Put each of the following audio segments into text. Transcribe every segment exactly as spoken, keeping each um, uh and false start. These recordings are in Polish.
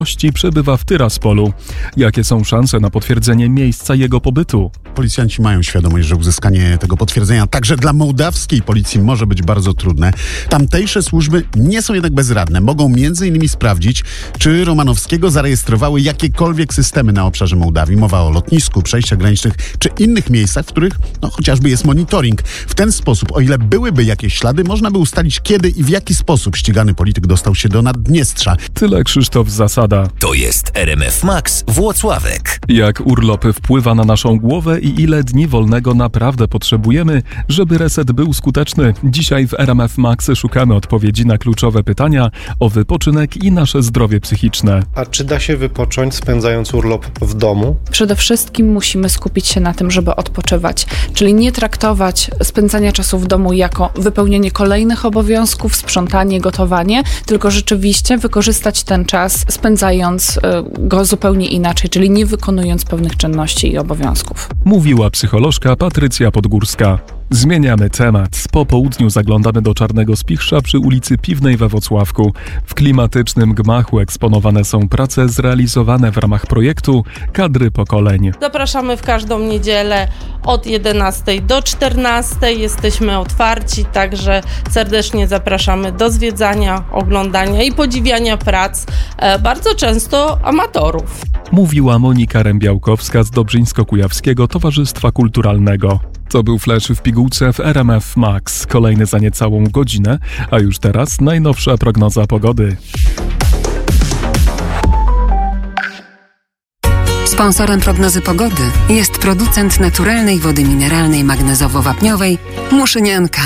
przebywa w Tyraspolu. Jakie są szanse na potwierdzenie miejsca jego pobytu? Policjanci mają świadomość, że uzyskanie tego potwierdzenia także dla mołdawskiej policji może być bardzo trudne. Tamtejsze służby nie są jednak bezradne. Mogą między innymi sprawdzić, czy Romanowskiego zarejestrowały jakiekolwiek systemy na obszarze Mołdawii. Mowa o lotnisku, przejściach granicznych czy innych miejscach, w których no, chociażby jest monitoring. W ten sposób, o ile byłyby jakieś ślady, można by ustalić, kiedy i w jaki sposób ścigany polityk dostał się do Naddniestrza. Tyle Krzysztof Zasada. To jest R M F Max Włocławek. Jak urlop wpływa na naszą głowę i ile dni wolnego naprawdę potrzebujemy, żeby reset był skuteczny? Dzisiaj w R M F Max szukamy odpowiedzi na kluczowe pytania o wypoczynek i nasze zdrowie psychiczne. A czy da się wypocząć, spędzając urlop w domu? Przede wszystkim musimy skupić się na tym, żeby odpoczywać, czyli nie traktować spędzania czasu w domu jako wypełnienie kolejnych obowiązków, sprzątanie, gotowanie, tylko rzeczywiście wykorzystać ten czas, spędzając go zupełnie inaczej, czyli nie wykonując pewnych czynności i obowiązków. Mówiła psycholożka Patrycja Podgórska. Zmieniamy temat. Po południu zaglądamy do Czarnego Spichrza przy ulicy Piwnej we Włocławku. W klimatycznym gmachu eksponowane są prace zrealizowane w ramach projektu Kadry Pokoleń. Zapraszamy w każdą niedzielę od jedenastej do czternastej. Jesteśmy otwarci, także serdecznie zapraszamy do zwiedzania, oglądania i podziwiania prac, e, bardzo często amatorów. Mówiła Monika Rębiałkowska z Dobrzyńsko-Kujawskiego Towarzystwa Kulturalnego. To był Flash w pigułce w R M F Max. Kolejny za niecałą godzinę, a już teraz najnowsza prognoza pogody. Sponsorem prognozy pogody jest producent naturalnej wody mineralnej magnezowo-wapniowej Muszynianka.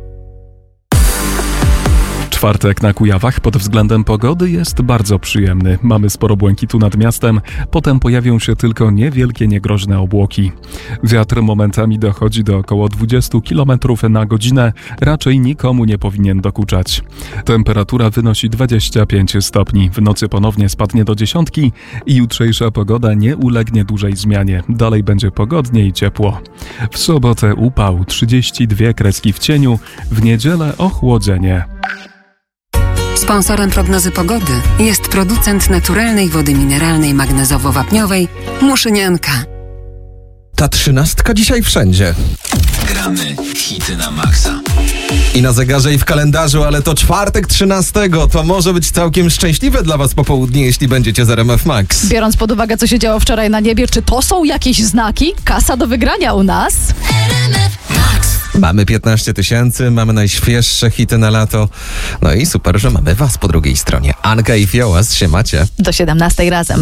Czwartek na Kujawach pod względem pogody jest bardzo przyjemny. Mamy sporo błękitu nad miastem, potem pojawią się tylko niewielkie, niegroźne obłoki. Wiatr momentami dochodzi do około dwadzieścia kilometrów na godzinę, raczej nikomu nie powinien dokuczać. Temperatura wynosi dwadzieścia pięć stopni, w nocy ponownie spadnie do dziesiątki i jutrzejsza pogoda nie ulegnie dużej zmianie. Dalej będzie pogodnie i ciepło. W sobotę upał, trzydzieści dwie kreski w cieniu, w niedzielę ochłodzenie. Sponsorem prognozy pogody jest producent naturalnej wody mineralnej magnezowo-wapniowej Muszynianka. Ta trzynastka dzisiaj wszędzie. Gramy hity na maksa. I na zegarze, i w kalendarzu, ale to czwartek trzynastego. To może być całkiem szczęśliwe dla was popołudnie, jeśli będziecie z R M F Max. Biorąc pod uwagę, co się działo wczoraj na niebie, czy to są jakieś znaki? Kasa do wygrania u nas? R M F Max. Mamy piętnaście tysięcy, mamy najświeższe hity na lato. No i super, że mamy was po drugiej stronie. Anka i Fiołas, się macie. Do siedemnastej razem.